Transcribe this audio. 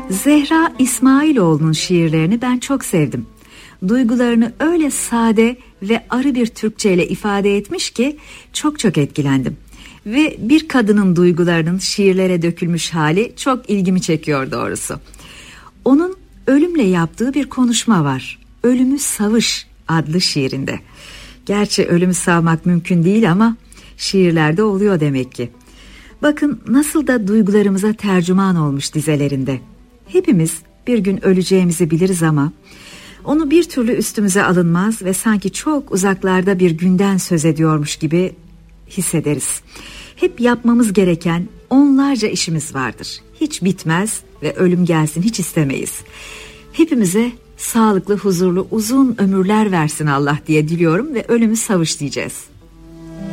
Zehra İsmailoğlu'nun şiirlerini ben çok sevdim. Duygularını öyle sade ve arı bir Türkçeyle ifade etmiş ki çok etkilendim. Ve bir kadının duygularının şiirlere dökülmüş hali çok ilgimi çekiyor doğrusu. Onun ölümle yaptığı bir konuşma var. Ölümü Savış adlı şiirinde. Gerçi ölümü savmak mümkün değil ama şiirlerde oluyor demek ki. Bakın nasıl da duygularımıza tercüman olmuş dizelerinde. Hepimiz bir gün öleceğimizi biliriz ama onu bir türlü üstümüze alınmaz ve sanki çok uzaklarda bir günden söz ediyormuş gibi hissederiz. Hep yapmamız gereken onlarca işimiz vardır. Hiç bitmez ve ölüm gelsin hiç istemeyiz. Hepimize sağlıklı, huzurlu, uzun ömürler versin Allah diye diliyorum ve ölümü Savış diyeceğiz.